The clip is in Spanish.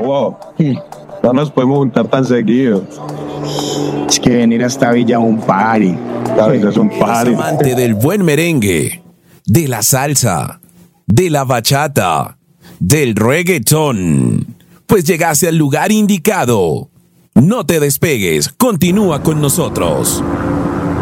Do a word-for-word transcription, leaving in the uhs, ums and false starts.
wow. No nos podemos juntar tan seguido. Es que venir a esta villa es un party. ¿Sabes? Es un party. ¿Eres amante del buen merengue, de la salsa, de la bachata, del reggaetón? Pues llegaste al lugar indicado. No te despegues, continúa con nosotros.